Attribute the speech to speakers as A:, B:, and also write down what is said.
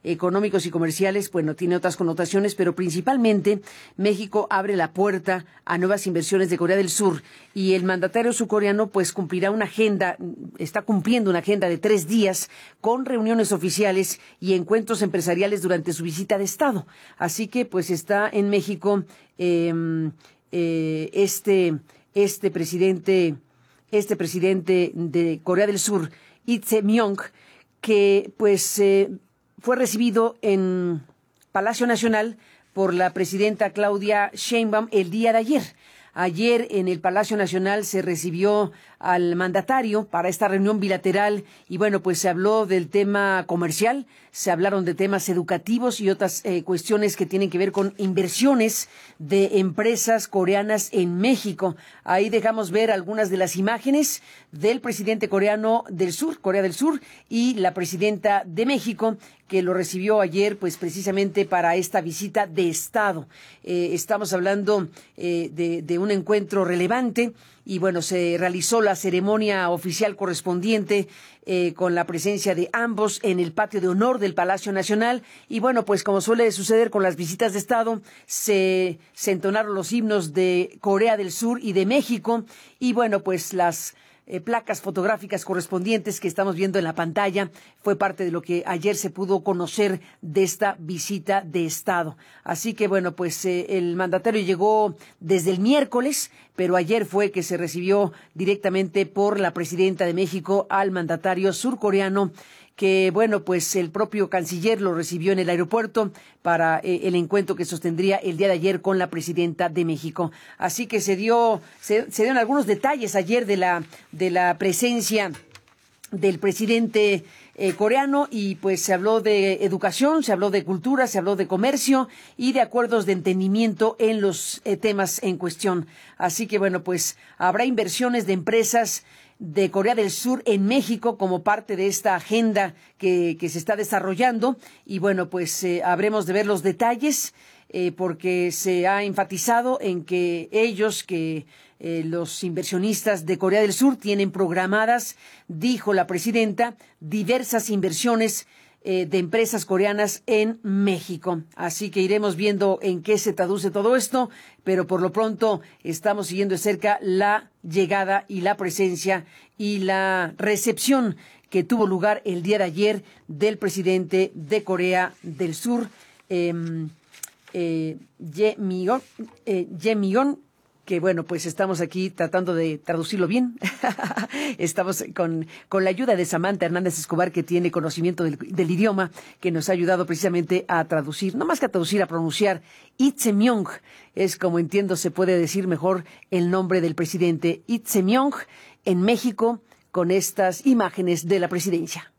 A: económicos y comerciales, bueno, tiene otras connotaciones, pero principalmente México abre la puerta a nuevas inversiones de Corea del Sur y el mandatario surcoreano pues está cumpliendo una agenda de 3 días con reuniones oficiales y encuentros empresariales durante su visita de Estado. Así que pues está en México este presidente de Corea del Sur, Lee Jae-myung, que pues fue recibido en Palacio Nacional por la presidenta Claudia Sheinbaum el día de ayer. Ayer en el Palacio Nacional se recibió al mandatario para esta reunión bilateral y bueno, pues se habló del tema comercial, se hablaron de temas educativos y otras cuestiones que tienen que ver con inversiones de empresas coreanas en México. Ahí dejamos ver algunas de las imágenes del presidente coreano del sur, Corea del Sur, y la presidenta de México, que lo recibió ayer, pues precisamente para esta visita de Estado. Estamos hablando de un encuentro relevante y bueno, se realizó la ceremonia oficial correspondiente con la presencia de ambos en el patio de honor del Palacio Nacional y bueno, pues como suele suceder con las visitas de Estado, se entonaron los himnos de Corea del Sur y de México y bueno, pues las placas fotográficas correspondientes que estamos viendo en la pantalla fue parte de lo que ayer se pudo conocer de esta visita de Estado. Así que bueno, pues el mandatario llegó desde el miércoles, pero ayer fue que se recibió directamente por la presidenta de México al mandatario surcoreano, que bueno, pues el propio canciller lo recibió en el aeropuerto para el encuentro que sostendría el día de ayer con la presidenta de México. Así que se dieron algunos detalles ayer de la presencia del presidente coreano y pues se habló de educación, se habló de cultura, se habló de comercio y de acuerdos de entendimiento en los temas en cuestión. Así que bueno, pues habrá inversiones de empresas de Corea del Sur en México como parte de esta agenda que se está desarrollando y bueno, pues habremos de ver los detalles porque se ha enfatizado en que los inversionistas de Corea del Sur tienen programadas, dijo la presidenta, diversas inversiones de empresas coreanas en México. Así que iremos viendo en qué se traduce todo esto, pero por lo pronto estamos siguiendo de cerca la llegada y la presencia y la recepción que tuvo lugar el día de ayer del presidente de Corea del Sur, Jae Myung, que bueno, pues estamos aquí tratando de traducirlo bien. Estamos con la ayuda de Samantha Hernández Escobar, que tiene conocimiento del idioma, que nos ha ayudado precisamente a traducir, no más que a traducir, a pronunciar. Lee Jae-myung es como entiendo se puede decir mejor el nombre del presidente. Lee Jae-myung en México con estas imágenes de la presidencia.